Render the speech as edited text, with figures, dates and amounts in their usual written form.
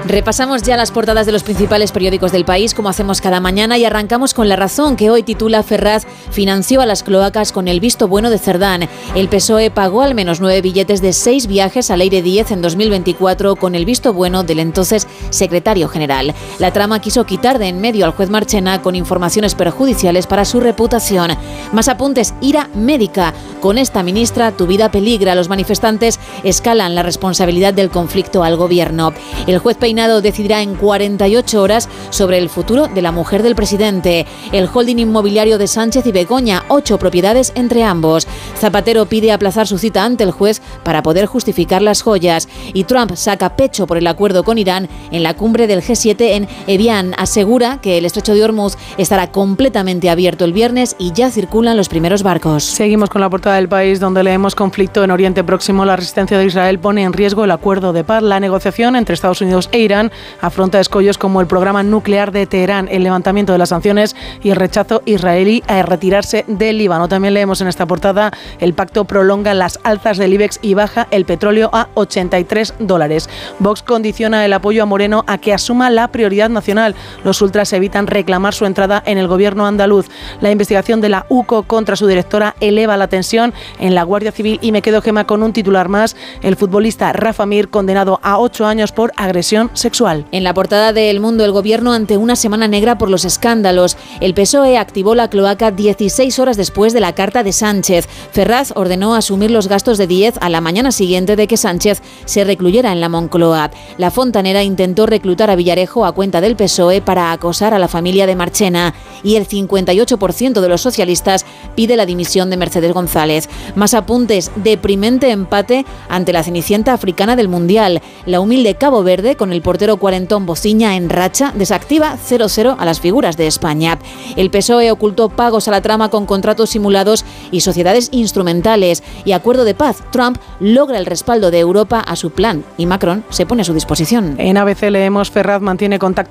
Repasamos ya las portadas de los principales periódicos del país, como hacemos cada mañana, y arrancamos con La Razón, que hoy titula: Ferraz financió a las cloacas con el visto bueno de Cerdán. El PSOE pagó al menos 9 billetes de 6 viajes al Aire 10 en 2024 con el visto bueno del entonces secretario general. La trama quiso quitar de en medio al juez Marchena con informaciones perjudiciales para su reputación. Más apuntes: ira médica. Con esta ministra tu vida peligra. Los manifestantes escalan la responsabilidad del conflicto al gobierno. El juez Peinado decidirá en 48 horas sobre el futuro de la mujer del presidente. El holding inmobiliario de Sánchez y Begoña, 8 propiedades entre ambos. Zapatero pide aplazar su cita ante el juez para poder justificar las joyas. Y Trump saca pecho por el acuerdo con Irán en la cumbre del G7 en Evian. Asegura que el estrecho de Hormuz estará completamente abierto el viernes y ya circulan los primeros barcos. Seguimos con la portada del país, donde leemos: conflicto en Oriente Próximo. La resistencia de Israel pone en riesgo el acuerdo de paz. La negociación entre Estados Unidos e Irán afronta escollos como el programa nuclear de Teherán, el levantamiento de las sanciones y el rechazo israelí a retirarse del Líbano. También leemos en esta portada: el pacto prolonga las alzas del IBEX y baja el petróleo a $83. Vox condiciona el apoyo a Moreno a que asuma la prioridad nacional. Los ultras evitan reclamar su entrada en el gobierno andaluz. La investigación de la UCO contra su directora eleva la tensión en la Guardia Civil. Y me quedo, Gema, con un titular más: el futbolista Rafa Mir condenado a 8 años por agresión sexual. En la portada de El Mundo, el gobierno ante una semana negra por los escándalos. El PSOE activó la cloaca 16 horas después de la carta de Sánchez. Ferraz ordenó asumir los gastos de Díez a la mañana siguiente de que Sánchez se recluyera en la Moncloa. La Fontanera intentó reclutar a Villarejo a cuenta del PSOE para acosar a la familia de Marchena. Y el 58% de los socialistas pide la dimisión de Mercedes González. Más apuntes: deprimente empate ante la cenicienta africana del Mundial. La humilde Cabo Verde, con el portero cuarentón Bociña en racha, desactiva 0-0 a las figuras de España. El PSOE ocultó pagos a la trama con contratos simulados y sociedades instrumentales. Y acuerdo de paz: Trump logra el respaldo de Europa a su plan y Macron se pone a su disposición. En ABC leemos: Ferraz mantiene contacto